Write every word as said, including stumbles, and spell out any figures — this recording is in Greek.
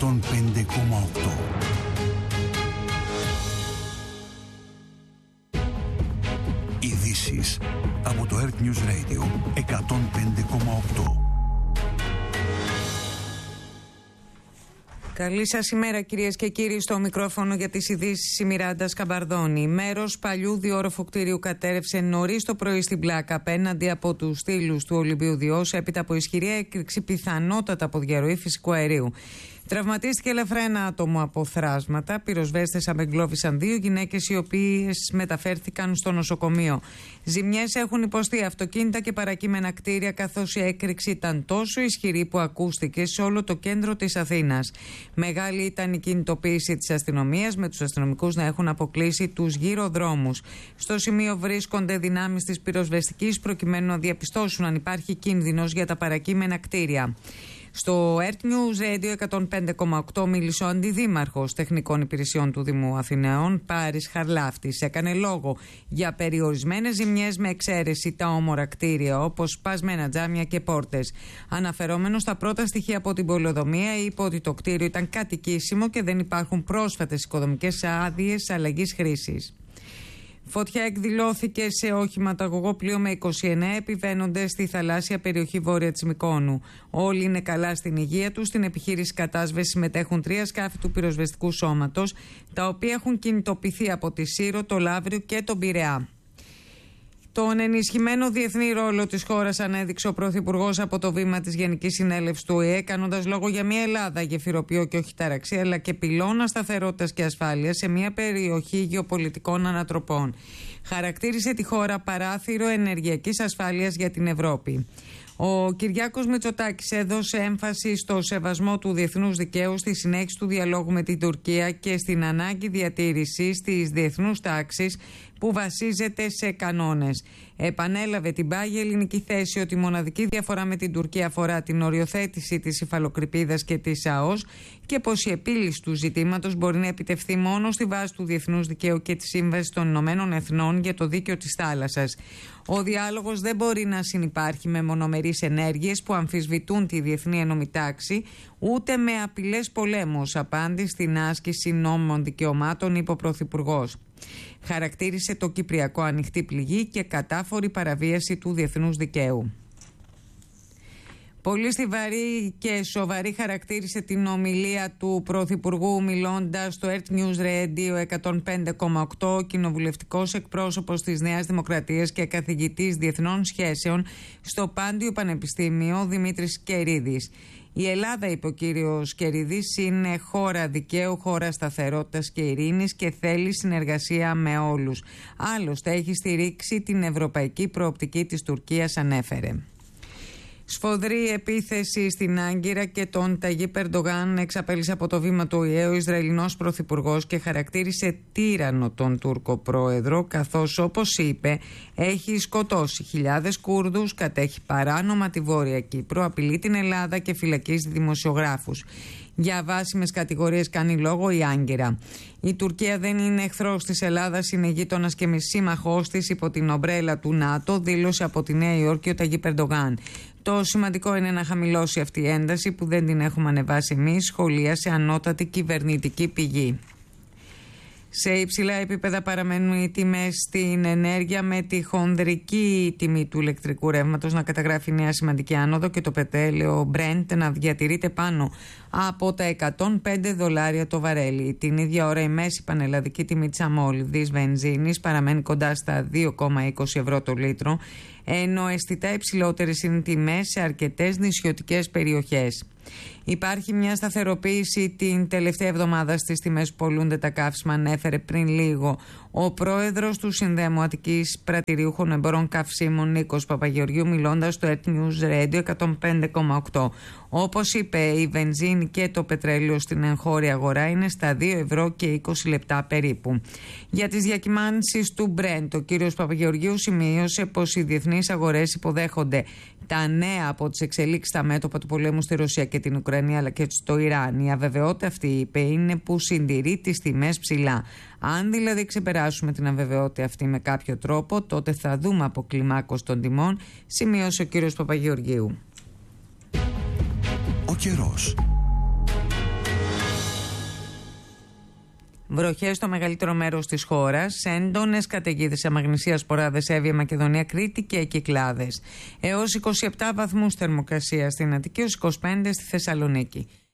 εκατόν πέντε κόμμα οκτώ. Ειδήσεις από το Earth News Radio εκατόν πέντε κόμμα οκτώ. Καλή σας ημέρα, κυρίες και κύριοι. Στο μικρόφωνο για τις ειδήσεις η Μιράντα Σκαμπαρδόνη. Μέρος παλιού διόρροφου κτηρίου κατέρευσε νωρίς το πρωί στην Πλάκα απέναντι από τους στήλους του Ολυμπίου Διός, έπειτα από ισχυρή έκρηξη πιθανότατα από διαρροή φυσικού αερίου. Τραυματίστηκε ελαφρά ένα άτομο από θράσματα. Πυροσβέστες απεγκλώβησαν δύο γυναίκες, οι οποίες μεταφέρθηκαν στο νοσοκομείο. Ζημιές έχουν υποστεί αυτοκίνητα και παρακείμενα κτίρια, καθώς η έκρηξη ήταν τόσο ισχυρή που ακούστηκε σε όλο το κέντρο της Αθήνας. Μεγάλη ήταν η κινητοποίηση της αστυνομίας, με τους αστυνομικούς να έχουν αποκλείσει τους γύρω δρόμους. Στο σημείο βρίσκονται δυνάμεις της πυροσβεστικής προκειμένου να διαπιστώσουν αν υπάρχει κίνδυνος για τα παρακείμενα κτίρια. Στο Earth News Radio εκατόν πέντε κόμμα οκτώ μίλησε ο αντιδήμαρχος τεχνικών υπηρεσιών του Δήμου Αθηναίων, Πάρης Χαρλάφτης. Έκανε λόγο για περιορισμένες ζημιές με εξαίρεση τα όμορα κτίρια, όπως σπασμένα τζάμια και πόρτες. Αναφερόμενος στα πρώτα στοιχεία από την πολεοδομία, είπε ότι το κτίριο ήταν κατοικήσιμο και δεν υπάρχουν πρόσφατες οικοδομικές άδειες αλλαγής χρήσης. Φωτιά εκδηλώθηκε σε οχηματαγωγό πλοίο με είκοσι εννέα επιβαίνοντες στη θαλάσσια περιοχή βόρεια της Μυκόνου. Όλοι είναι καλά στην υγεία τους. Στην επιχείρηση κατάσβεσης συμμετέχουν τρία σκάφη του πυροσβεστικού σώματος, τα οποία έχουν κινητοποιηθεί από τη Σύρο, το Λαύριο και τον Πειραιά. Τον ενισχυμένο διεθνή ρόλο της χώρας ανέδειξε ο Πρωθυπουργός από το βήμα της Γενικής Συνέλευσης του Ο Ε Ε, κάνοντας λόγο για μια Ελλάδα γεφυροποιό και όχι τάραξη, αλλά και πυλώνα σταθερότητας και ασφάλειας σε μια περιοχή γεωπολιτικών ανατροπών. Χαρακτήρισε τη χώρα παράθυρο ενεργειακής ασφάλειας για την Ευρώπη. Ο Κυριάκος Μητσοτάκης έδωσε έμφαση στο σεβασμό του διεθνούς δικαίου, στη συνέχιση του διαλόγου με την Τουρκία και στην ανάγκη διατήρησης της διεθνούς τάξης που βασίζεται σε κανόνες. Επανέλαβε την πάγια ελληνική θέση ότι η μοναδική διαφορά με την Τουρκία αφορά την οριοθέτηση της υφαλοκρηπίδας και της ΑΟΣ και πως η επίλυση του ζητήματος μπορεί να επιτευχθεί μόνο στη βάση του διεθνούς δικαίου και της Σύμβασης των Ηνωμένων Εθνών για το δίκαιο της θάλασσας. Ο διάλογος δεν μπορεί να συνυπάρχει με μονομερείς ενέργειες που αμφισβητούν τη διεθνή ενόμη τάξη, ούτε με απειλές πολέμους, απάντησε στην άσκηση νόμων δικαιωμάτων, είπε ο Πρωθυπουργός. Χαρακτήρισε το Κυπριακό ανοιχτή πληγή και κατάφορη παραβίαση του διεθνούς δικαίου. Πολύ στιβαρή και σοβαρή χαρακτήρισε την ομιλία του Πρωθυπουργού, μιλώντας στο Earth News Radio εκατόν πέντε κόμμα οκτώ, ο κοινοβουλευτικός εκπρόσωπος της Νέας Δημοκρατίας και καθηγητής διεθνών σχέσεων στο Πάντιο Πανεπιστήμιο, Δημήτρης Κερίδης. Η Ελλάδα, είπε ο κύριος Κερίδης, είναι χώρα δικαίου, χώρα σταθερότητας και ειρήνης και θέλει συνεργασία με όλους. Άλλωστε έχει στηρίξει την ευρωπαϊκή προοπτική της Τουρκίας, ανέφερε. Σφοδρή επίθεση στην Άγκυρα και τον Ταγίπ Ερντογάν εξαπέλυσε από το βήμα του Ο Ε Ε ο Ισραηλινός Πρωθυπουργός και χαρακτήρισε τύραννο τον Τούρκο πρόεδρο, καθώς, όπως είπε, έχει σκοτώσει χιλιάδες Κούρδους, κατέχει παράνομα τη Βόρεια Κύπρο, απειλεί την Ελλάδα και φυλακίζει δημοσιογράφους. Για βάσιμες κατηγορίες κάνει λόγο η Άγκυρα. Η Τουρκία δεν είναι εχθρός της Ελλάδας, είναι γείτονας και μη σύμμαχός της υπό την ομπρέλα του ΝΑΤΟ, δήλωσε από τη Νέα Υόρκη ο Ταγίπ Ερντογάν. Το σημαντικό είναι να χαμηλώσει αυτή η ένταση που δεν την έχουμε ανεβάσει εμείς, σχολίασε ανώτατη κυβερνητική πηγή. Σε υψηλά επίπεδα παραμένουν οι τιμές στην ενέργεια, με τη χονδρική τιμή του ηλεκτρικού ρεύματος να καταγράφει νέα σημαντική άνοδο και το πετρέλαιο Brent να διατηρείται πάνω από τα εκατόν πέντε δολάρια το βαρέλι. Την ίδια ώρα η μέση πανελλαδική τιμή της αμόλυβδης βενζίνης παραμένει κοντά στα δύο κόμμα είκοσι ευρώ το λίτρο, ενώ αισθητά υψηλότερες είναι τιμές σε αρκετές νησιωτικές περιοχές. Υπάρχει μια σταθεροποίηση την τελευταία εβδομάδα στις τιμές που πωλούνται τα καύσιμα, ανέφερε πριν λίγο ο πρόεδρος του Συνδέμου Αττικής Πρατηριούχων Εμπορών Καυσίμων, Νίκος Παπαγεωργίου, μιλώντας στο Earth News Radio εκατόν πέντε κόμμα οκτώ. Όπως είπε, η βενζίνη και το πετρέλαιο στην εγχώρια αγορά είναι στα δύο ευρώ και είκοσι λεπτά περίπου. Για τις διακυμάνσεις του Brent, ο κύριος Παπαγεωργίου σημείωσε πως οι διεθνείς αγορές υποδέχονται τα νέα από τις εξελίξεις στα μέτωπα του πολέμου στη Ρωσία και την Ουκρανία, αλλά και στο Ιράν. Η αβεβαιότητα αυτή, είπε, είναι που συντηρεί τις τιμές ψηλά. Αν δηλαδή ξεπεράσουμε την αβεβαιότητα αυτή με κάποιο τρόπο, τότε θα δούμε αποκλιμάκωση των τιμών, σημείωσε ο κύριος Παπαγεωργίου. Ο καιρός. Βροχές στο μεγαλύτερο μέρος της χώρας. Έντονες καταιγίδες σε μαγνησία, σποράδες, Εύβοια, Μακεδονία, Κρήτη και Κυκλάδες. Έως είκοσι επτά βαθμούς θερμοκρασία στην Αττική, έως είκοσι πέντε στη Θεσσαλονίκη.